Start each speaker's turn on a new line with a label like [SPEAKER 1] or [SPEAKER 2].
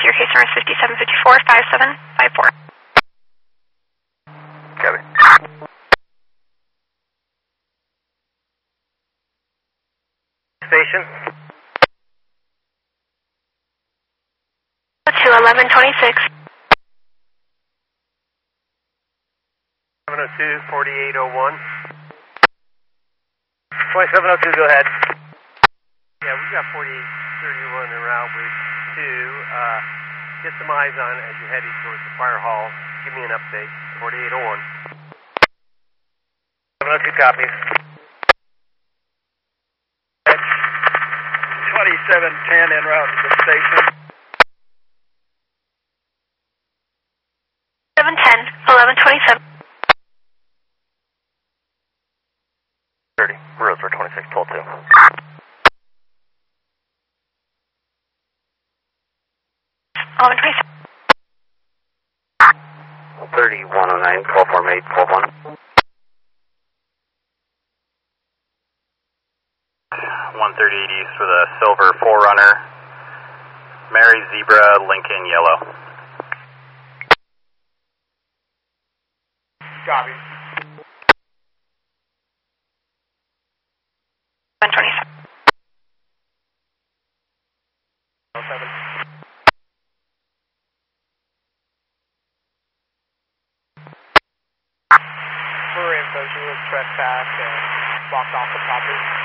[SPEAKER 1] your case number is 5754-5754.
[SPEAKER 2] Copy. Station.
[SPEAKER 1] To 1126.
[SPEAKER 2] 702, 4801. 2702, go ahead. Yeah, we've got 4831 en route with 2. Get some eyes on it as you're heading towards the fire hall. Give me an update. 4801. 702 copies. 2710 en route to the station.
[SPEAKER 1] 710, 1127.
[SPEAKER 2] 30, Rosewood 26, toll 2.
[SPEAKER 1] 1127.
[SPEAKER 2] 30, 109, 12 form 8, 12 1. 138 east with a silver 4Runner, Mary Zebra, Lincoln Yellow. Copy.
[SPEAKER 1] 127.
[SPEAKER 2] 07.
[SPEAKER 3] For info, she was trespassed and blocked off the property.